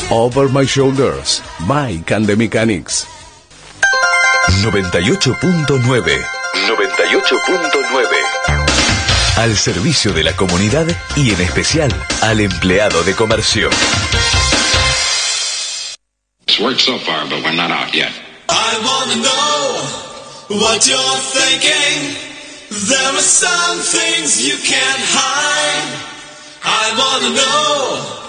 Over My Shoulders, Mike and the Mechanics. 98.9. Al servicio de la comunidad y en especial al empleado de comercio. It's worked so far, but we're not out yet. I wanna know what you're thinking. There are some things you can't hide. I wanna know